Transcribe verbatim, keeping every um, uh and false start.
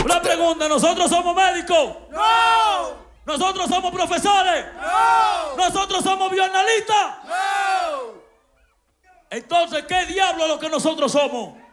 Una pregunta, ¿nosotros somos médicos? ¡No! ¿Nosotros somos profesores? ¡No! ¿Nosotros somos bioanalistas? ¡No! Entonces, ¿qué diablo es lo que nosotros somos?